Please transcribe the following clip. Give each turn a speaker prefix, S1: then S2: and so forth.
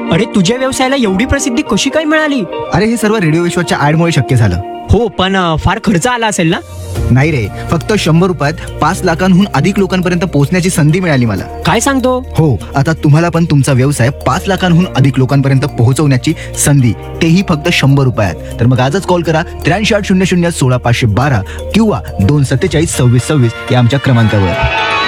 S1: अरे तुझ्या व्यवसायाला एवढी प्रसिद्धी कशी काय मिळाली?
S2: अरे हे सर्व रेडिओ विश्वाच्या ऍडमुळे शक्य झालं.
S1: हो, पण फार खर्च आला असेल ना?
S2: नाही रे, फक्त 100 रुपयात 5 लाखांहून अधिक लोकांपर्यंत पोहोचण्याची संधी मिळाली मला.
S1: काय सांगतो?
S2: हो, आता तुम्हाला पण तुमचा व्यवसाय 5 लाखांहून अधिक लोकांपर्यंत पोहोचवण्याची संधी, तेही फक्त 100 रुपयात. तर मग आजच कॉल करा 83 800 16 512 किंवा 247 26 26 या आमच्या क्रमांकावर.